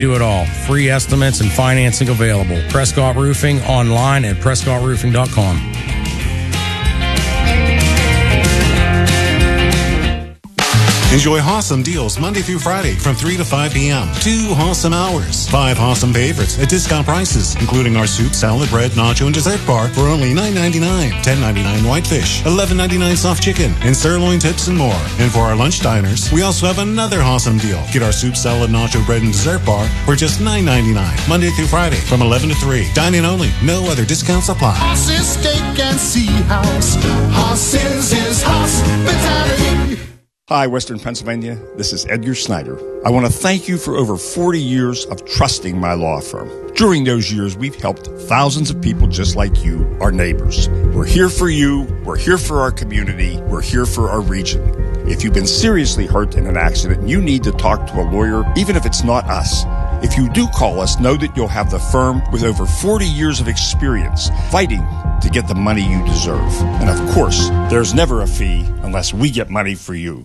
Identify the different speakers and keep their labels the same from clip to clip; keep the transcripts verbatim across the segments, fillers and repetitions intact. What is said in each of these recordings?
Speaker 1: Do it all. Free estimates and financing available. Prescott Roofing, online at prescott roofing dot com.
Speaker 2: Enjoy Hawesome deals Monday through Friday from three to five p.m. Two Hawesome hours. Five Hawesome favorites at discount prices, including our soup, salad, bread, nacho, and dessert bar for only nine ninety-nine, ten ninety-nine whitefish, eleven ninety-nine soft chicken, and sirloin tips and more. And for our lunch diners, we also have another Hawesome deal. Get our soup, salad, nacho, bread, and dessert bar for just nine ninety-nine, Monday through Friday from eleven to three. Dine-in only. No other discounts apply.
Speaker 3: Hoss's Steak and Sea House. Hoss's is hospitality.
Speaker 4: Hi, Western Pennsylvania. This is Edgar Snyder. I want to thank you for over forty years of trusting my law firm. During those years, we've helped thousands of people just like you, our neighbors. We're here for you. We're here for our community. We're here for our region. If you've been seriously hurt in an accident, you need to talk to a lawyer, even if it's not us. If you do call us, know that you'll have the firm with over forty years of experience fighting to get the money you deserve. And of course, there's never a fee unless we get money for you.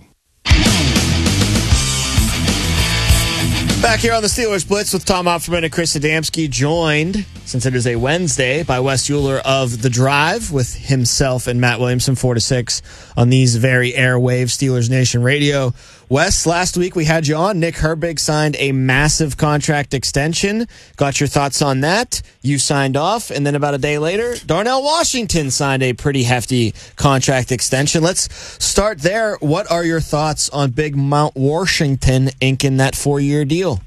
Speaker 5: Back here on the Steelers Blitz with Tom Opferman and Chris Adamski, joined, since it is a Wednesday, by Wes Euler of The Drive with himself and Matt Williamson, four to six on these very airwaves, Steelers Nation Radio. Wes, last week we had you on. Nick Herbig signed a massive contract extension. Got your thoughts on that. You signed off, and then about a day later, Darnell Washington signed a pretty hefty contract extension. Let's start there. What are your thoughts on Big Mount Washington inking that four-year deal?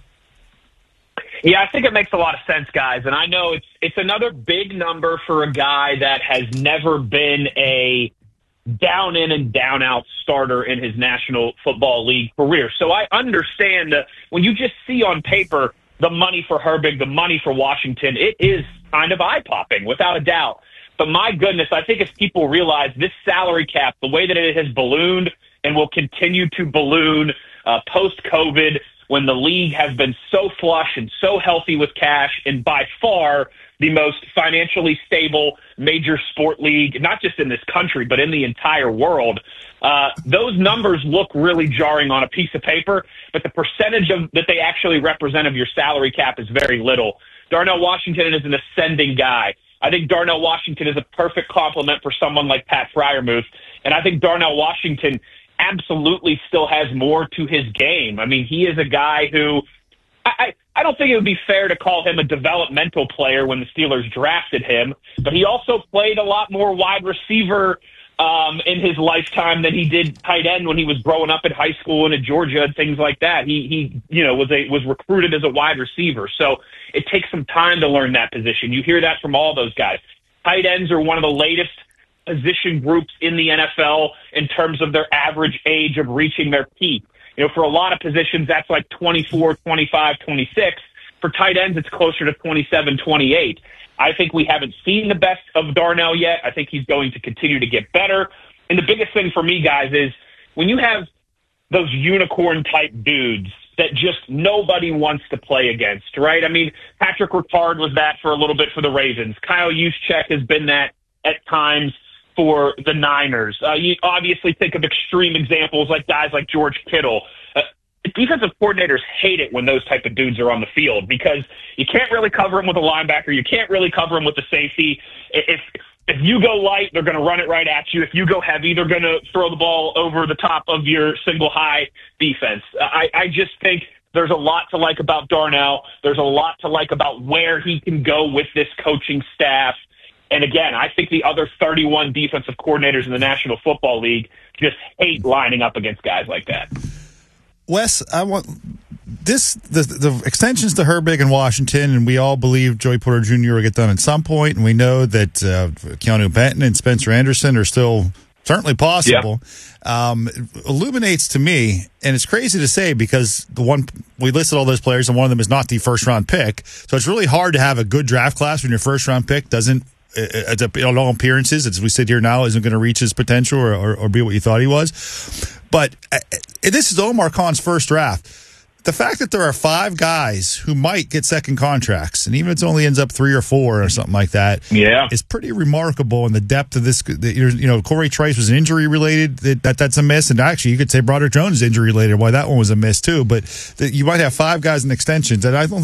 Speaker 6: Yeah, I think it makes a lot of sense, guys. And I know it's it's another big number for a guy that has never been a down in and down out starter in his National Football League career. So I understand that when you just see on paper the money for Herbig, the money for Washington, it is kind of eye-popping, without a doubt. But my goodness, I think as people realize this salary cap, the way that it has ballooned and will continue to balloon uh, post-COVID, when the league has been so flush and so healthy with cash, and by far the most financially stable major sport league, not just in this country, but in the entire world, uh, those numbers look really jarring on a piece of paper, but the percentage of that they actually represent of your salary cap is very little. Darnell Washington is an ascending guy. I think Darnell Washington is a perfect complement for someone like Pat Freiermuth, and I think Darnell Washington absolutely still has more to his game. I mean, he is a guy who I, I, I don't think it would be fair to call him a developmental player when the Steelers drafted him, but he also played a lot more wide receiver um, in his lifetime than he did tight end when he was growing up in high school and at Georgia and things like that. He, he you know, was a, was recruited as a wide receiver. So it takes some time to learn that position. You hear that from all those guys. Tight ends are one of the latest position groups in the N F L in terms of their average age of reaching their peak. You know, for a lot of positions, that's like twenty-four, twenty-five, twenty-six. For tight ends, it's closer to twenty-seven, twenty-eight. I think we haven't seen the best of Darnell yet. I think he's going to continue to get better. And the biggest thing for me, guys, is when you have those unicorn-type dudes that just nobody wants to play against, right? I mean, Patrick Ricard was that for a little bit for the Ravens. Kyle Juszczyk has been that at times for the Niners. Uh, you obviously think of extreme examples like guys like George Kittle. Uh, defensive coordinators hate it when those type of dudes are on the field because you can't really cover them with a linebacker. You can't really cover them with a safety. If if you go light, they're going to run it right at you. If you go heavy, they're going to throw the ball over the top of your single high defense. I, I just think there's a lot to like about Darnell. There's a lot to like about where he can go with this coaching staff. And again, I think the other thirty-one defensive coordinators in the National Football League just hate lining up against guys like that.
Speaker 7: Wes, I want this the the extensions to Herbig and Washington, and we all believe Joey Porter Junior will get done at some point, and we know that uh, Keanu Benton and Spencer Anderson are still certainly possible. Yeah. Um, it illuminates to me, and it's crazy to say because the one we listed all those players, and one of them is not the first round pick, so it's really hard to have a good draft class when your first round pick doesn't. On all appearances, as we sit here now, isn't going to reach his potential or, or, or be what you thought he was. But uh, this is Omar Khan's first draft. The fact that there are five guys who might get second contracts, and even if it only ends up three or four or something like that,
Speaker 6: yeah,
Speaker 7: is pretty remarkable in the depth of this. You know, Corey Trice was injury related. That, that That's a miss. And actually, you could say Broderick Jones is injury related. Why that one was a miss, too. But the, you might have five guys in extensions. And I don't